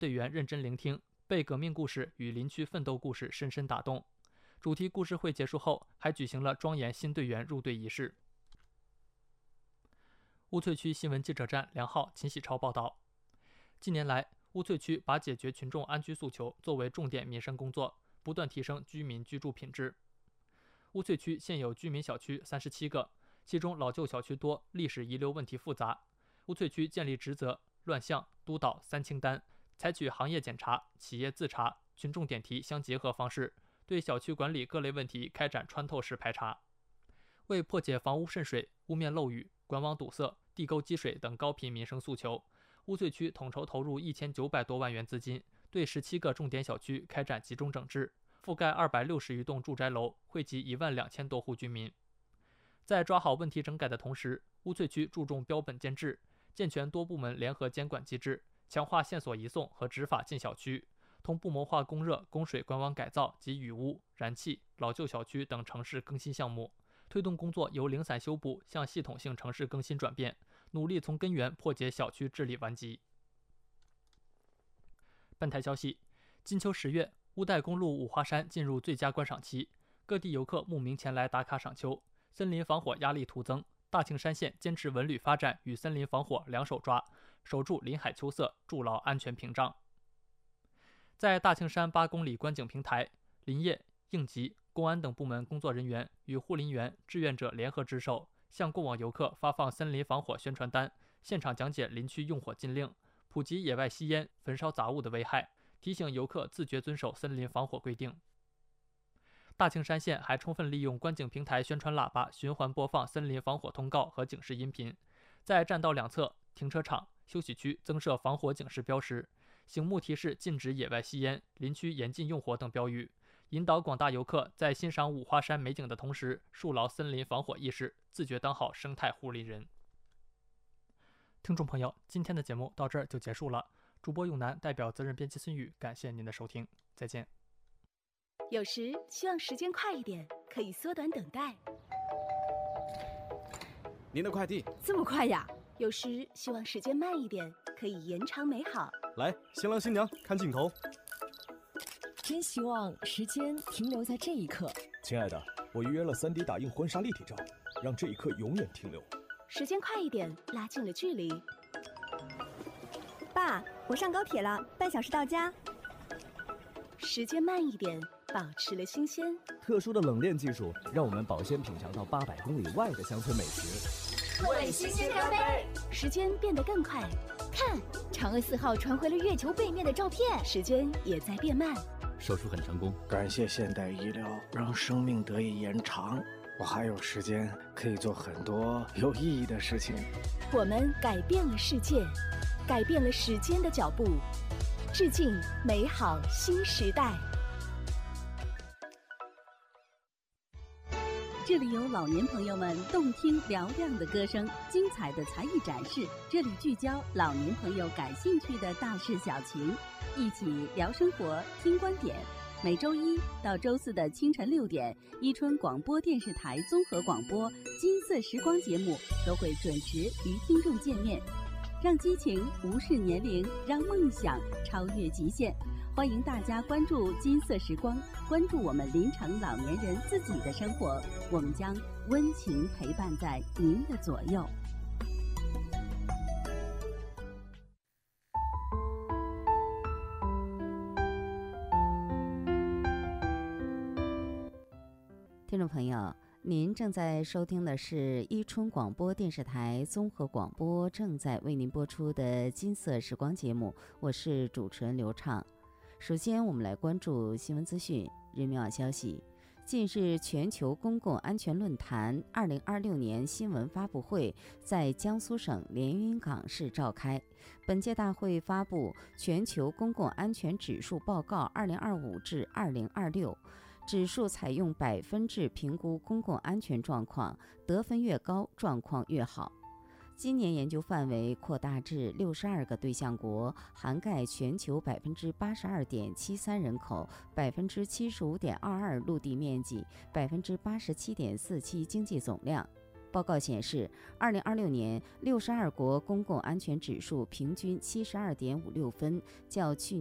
队员认真聆听，被革命故事与林区奋斗故事深深打动。主题故事会结束后，还举行了庄严新队员入队仪式。乌翠区新闻记者站梁浩、秦喜超报道。近年来，乌翠区把解决群众安居诉求作为重点民生工作，不断提升居民居住品质。乌翠区现有居民小区37个，其中老旧小区多，历史遗留问题复杂。乌翠区建立职责、乱象、督导3清单，采取行业检查、企业自查、群众点题相结合方式，对小区管理各类问题开展穿透式排查。为破解房屋渗水、屋面漏雨、管网堵塞、地沟积水等高频民生诉求，乌翠区统筹投入1900多万元资金，对17个重点小区开展集中整治，覆盖260余栋住宅楼，惠及12000多户居民。在抓好问题整改的同时，乌翠区注重标本兼治，健全多部门联合监管机制，强化线索移送和执法进小区，同步谋划供热、供水管网改造及雨污、燃气、老旧小区等城市更新项目，推动工作由零散修补向系统性城市更新转变，努力从根源破解小区治理顽疾。本台消息，金秋10月，乌代公路五花山进入最佳观赏期，各地游客慕名前来打卡赏秋，森林防火压力突增。大庆山县坚持文旅发展与森林防火两手抓，守住林海秋色，筑牢安全屏障。在大庆山8公里观景平台，林业、应急、公安等部门工作人员与护林员、志愿者联合值守，向过往游客发放森林防火宣传单，现场讲解林区用火禁令，普及野外吸烟、焚烧杂物的危害，提醒游客自觉遵守森林防火规定。大庆山县还充分利用观景平台宣传喇叭循环播放森林防火通告和警示音频，在栈道两侧、停车场、休息区增设防火警示标识，醒目提示禁止野外吸烟、林区严禁用火等标语，引导广大游客在欣赏五花山美景的同时，树牢森林防火意识，自觉当好生态护林人。听众朋友，今天的节目到这儿就结束了。主播永南代表责任编辑孙宇，感谢您的收听，再见。 有时希望时间快一点，可以缩短等待。 您的快递这么快呀？ 有时希望时间慢一点，可以延长美好。 来，新郎新娘看镜头。 真希望时间停留在这一刻。 亲爱的，我预约了3D 打印婚纱立体照，让这一刻永远停留。 时间快一点，拉近了距离。 爸，我上高铁了，半小时到家。 时间慢一点，保持了新鲜。 特殊的冷链技术让我们保鲜品尝到800公里外的乡村美食。 为新鲜干杯！ 时间变得更快， 看，嫦娥4号传回了月球背面的照片。 时间也在变慢。 手术很成功， 感谢现代医疗让生命得以延长。我还有时间可以做很多有意义的事情。 我们改变了世界，改变了时间的脚步，致敬美好新时代。 这里有老年朋友们动听嘹亮的歌声，精彩的才艺展示。这里聚焦老年朋友感兴趣的大事小情，一起聊生活，听观点。每周1到周4的清晨6点，伊春广播电视台综合广播金色时光节目都会准时与听众见面，让激情无视年龄，让梦想超越极限。欢迎大家关注金色时光，关注我们临城老年人自己的生活，我们将温情陪伴在您的左右。听众朋友，您正在收听的是伊春广播电视台综合广播正在为您播出的金色时光节目，我是主持人刘畅。首先我们来关注新闻资讯。人民网消息，近日全球公共安全论坛2026年新闻发布会在江苏省连云港市召开。本届大会发布全球公共安全指数报告2025至2026，指数采用100分制评估公共安全状况，得分越高，状况越好。今年研究范围扩大至62个对象国，涵盖全球82.73%人口、75.22%陆地面积、87.47%经济总量。 报告显示，2026年62国公共安全指数平均72.56分，较去